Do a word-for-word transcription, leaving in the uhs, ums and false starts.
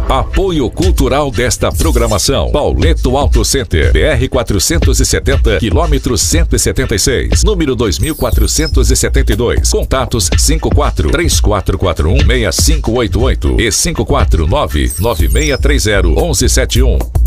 Apoio cultural desta programação: Pauleto Auto Center, B R quatrocentos e setenta, quilômetro cento e setenta e seis, número dois mil quatrocentos e setenta e dois. Contatos cinco quatro três quatro quatro um seis cinco oito oito e cinco quatro nove nove seis três zero um um sete um.